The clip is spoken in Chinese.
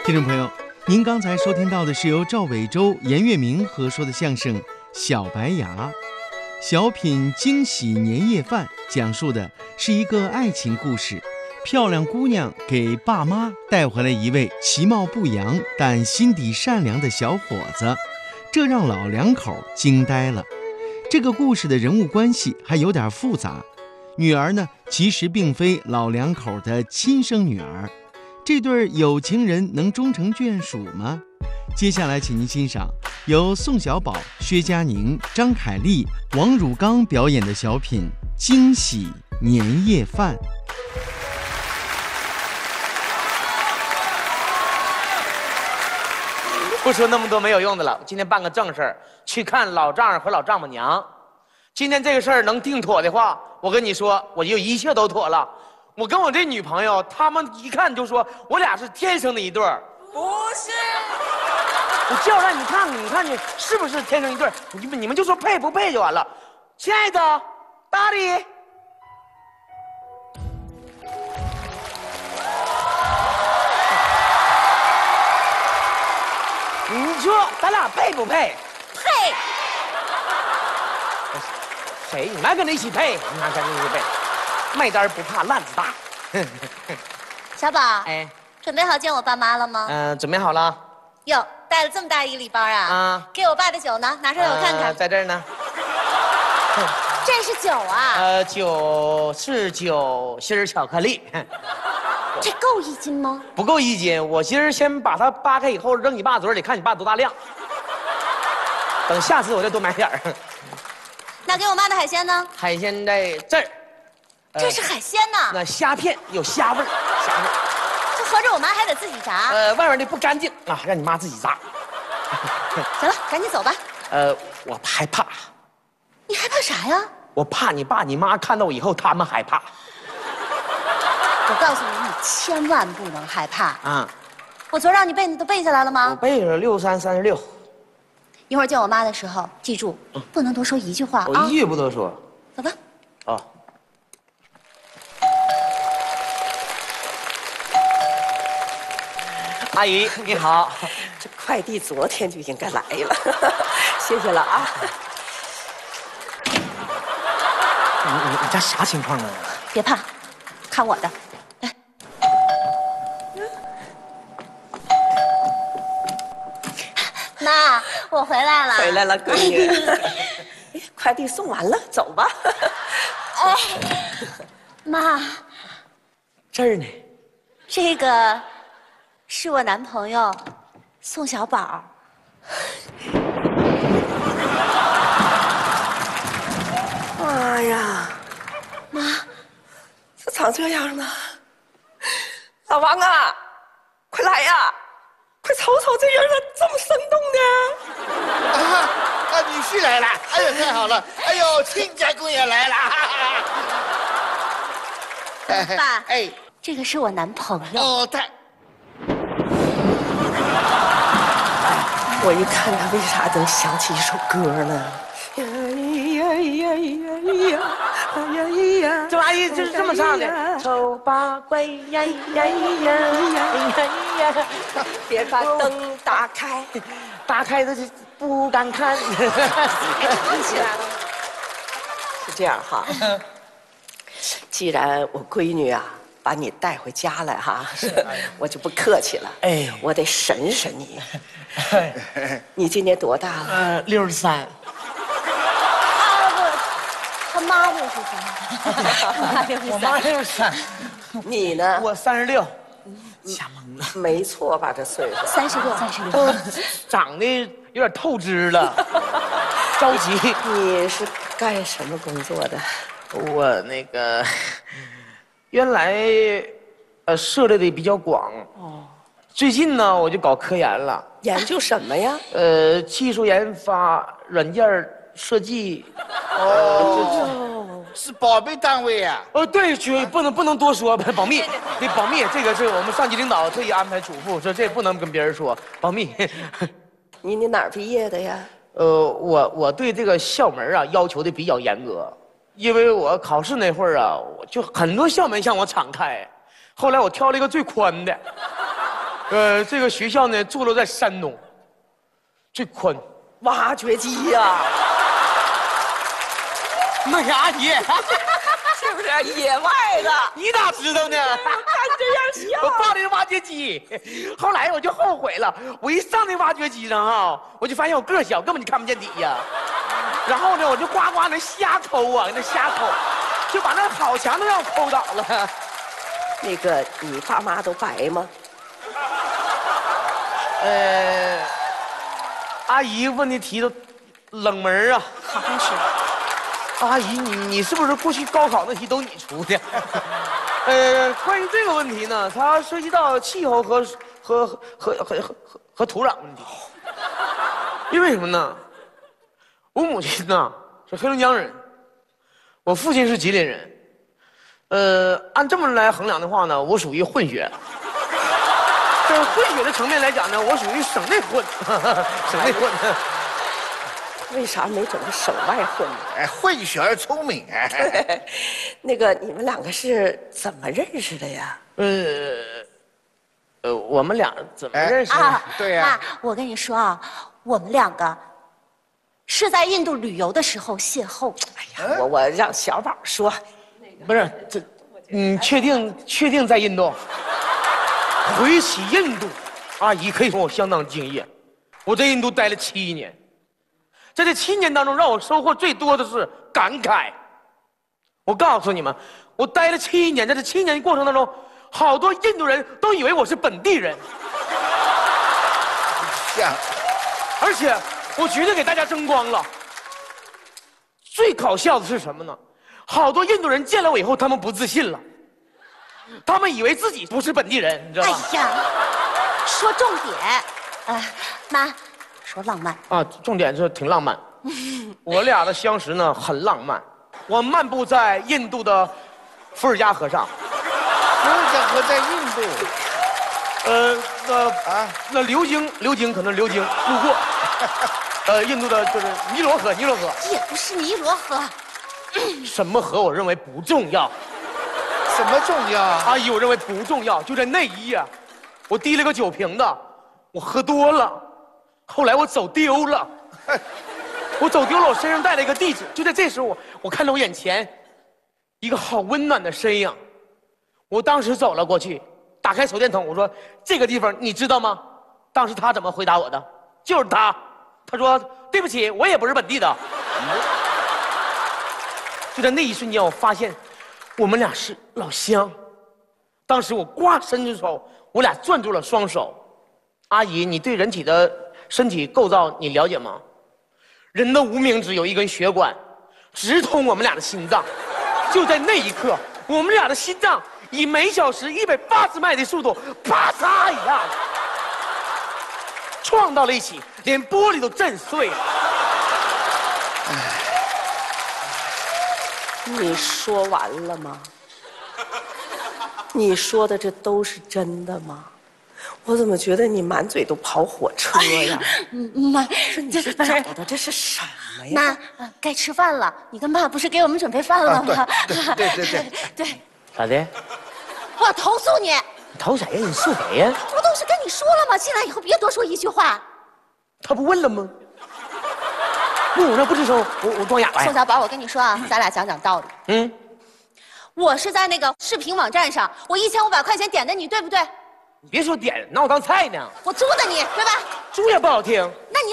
听众朋友，您刚才收听到的是由赵伟洲、严月明合说的相声《小白牙》。小品《惊喜年夜饭》讲述的是一个爱情故事。漂亮姑娘给爸妈带回来一位其貌不扬但心底善良的小伙子，这让老两口惊呆了。这个故事的人物关系还有点复杂，女儿呢其实并非老两口的亲生女儿。这对有情人能终成眷属吗？接下来请您欣赏由宋小宝、薛佳凝、张凯丽、王汝刚表演的小品《惊喜年夜饭》。 不说那么多没有用的了，今天办个正事儿，去看老丈人和老丈母娘。今天这个事儿能定妥的话，我跟你说，我就一切都妥了。我跟我这女朋友，他们一看就说我俩是天生的一对儿。不是，我叫让你看看，你看你是不是天生一对儿？你们就说配不配就完了。亲爱的，大力，你说咱俩配不配？ 配。 谁？你们跟他一起配？你们跟他一起配？卖单不怕烂子大。 小宝， 哎， 准备好见我爸妈了吗？ 准备好了。 哟，带了这么大一个礼包啊！ 啊， 给我爸的酒呢？拿出来我看看。 在这儿呢。 这是酒啊？ 酒是酒心儿巧克力。 这够1斤吗？ 不够1斤，我今儿先把它扒开以后扔你爸嘴里，看你爸多大量。等下次我再多买点儿。 那给我妈的海鲜呢？ 海鲜在这儿。 这是海鲜呢？ 那虾片有虾味儿，虾味儿。 这合着我妈还得自己炸？ 外面的不干净啊，让你妈自己炸。 行了，赶紧走吧。 我害怕。 你害怕啥呀？ 我怕你爸你妈看到我以后，他们害怕。 我告诉你，你千万不能害怕啊！ 我昨儿让你背，你都背下来了吗？ 我背着63、36。 一会儿见我妈的时候，记住，不能多说一句话啊！ 我一句不多说。 走吧。 哦。阿姨你好， 这快递昨天就应该来了，谢谢了啊。 你家啥情况啊？ 别怕，看我的。来，妈，我回来了。 回来了，闺女。快递送完了，走吧。 哎，妈， 这儿呢。 这个是我男朋友宋小宝。 妈呀， 妈， 这长这样呢？老王啊，快来呀！快瞅瞅这人咋这么生动呢？ 女婿来了！哎呦，太好了！哎呦，亲家公也来了！ 爸， 哎， 这个是我男朋友。 哦，太。 我一看他，为啥能想起一首歌呢？ 这阿姨就是这么唱的。丑八怪呀呀呀呀呀！ 别把灯打开， 打开的就不敢看。 起来了。是这样哈，既然我闺女啊把你带回家来哈，我就不客气了。 哎， 我得审审你。你今年多大了 ？63。 他妈63， 我妈63， 你呢？ 我36，瞎蒙了。 没错吧？这岁数 36。 长得有点透支了，着急。 你是干什么工作的？ 我那个原来涉猎的比较广哦，最近呢我就搞科研了。 研究什么呀？ 技术研发、软件设计。 哦，是宝贝单位啊。 对，不能多说，保密。得保密，这个是我们上级领导特意安排嘱咐，说这不能跟别人说，保密。 你哪儿毕业的呀？ 我对这个校门啊要求的比较严格，因为我考试那会儿啊，我就很多校门向我敞开，后来我挑了一个最宽的。 这个学校呢，坐落在山东，最宽。 挖掘机呀、 那啥，阿姨， 是不是野外的？ 你咋知道呢？ 看这样我像。 报的是挖掘机，后来我就后悔了。我一上那挖掘机上啊，我就发现我个儿小，根本就看不见底呀。然后呢，我就呱呱那瞎抠啊，那瞎抠，就把那好墙都让我抠倒了。 那个，你爸妈都白吗？ 阿姨问的题都冷门啊。 好像是。 阿姨，你是不是过去高考那题都你出的？关于这个问题呢，它涉及到气候和土壤问题。因为什么呢？我母亲呢是黑龙江人，我父亲是吉林人。按这么来衡量的话呢，我属于混血。在混血的层面来讲呢，我属于省内混，省内混。 为啥没整个省外混呢？ 哎，混血儿聪明哎。 那个，你们两个是怎么认识的呀？ 我们俩怎么认识的？ 啊， 对呀妈，我跟你说啊，我们两个是在印度旅游的时候邂逅。 哎呀，我让小宝说。 不是这，你确定在印度？回起印度，阿姨可以说我相当敬业。我在印度待了7年，在这7年当中，让我收获最多的是感慨。我告诉你们，我待了7年，在这7年过程当中，好多印度人都以为我是本地人， 像， 而且我绝对给大家争光了。最搞笑的是什么呢？好多印度人见了我以后，他们不自信了，他们以为自己不是本地人，你知道吧？ 哎呀，说重点，妈，说浪漫。 啊，重点是挺浪漫。我俩的相识呢很浪漫。我漫步在印度的伏尔加河上， 伏尔加河在印度。 那流经可能流经路过，印度的就是尼罗河， 也不是尼罗河。 什么河我认为不重要。 什么重要啊？ 阿姨，我认为不重要。就在那一夜，我提了个酒瓶子，我喝多了，后来我走丢了。我走丢了，我身上带了一个地址。就在这时候，我看到我眼前一个好温暖的身影，我当时走了过去，打开手电筒，我说：“这个地方你知道吗？”当时他怎么回答我的？就是他，他说：“对不起，我也不是本地的。”就在那一瞬间，我发现我们俩是老乡。当时我呱伸出手，我俩攥住了双手。阿姨，你对人体的身体构造你了解吗？人的无名指有一根血管，直通我们俩的心脏。就在那一刻，我们俩的心脏以每小时180迈的速度，啪嚓一下撞到了一起，连玻璃都震碎了。 你说完了吗？你说的这都是真的吗？我怎么觉得你满嘴都跑火车呀？ 妈， 你这找的这是什么呀？ 妈，该吃饭了。你跟爸不是给我们准备饭了吗？ 对。 对， 咋的？ 我要投诉你。 你投谁呀？你诉谁呀？ 不都是跟你说了吗？进来以后别多说一句话。 他不问了吗？问我那不吱声，我装哑巴呀。 宋小宝，我跟你说啊，咱俩讲讲道理。我是在那个视频网站上，我1500块钱点的你，对不对？ 你别说点，拿我当菜呢。 我租的你，对吧？ 猪也不好听。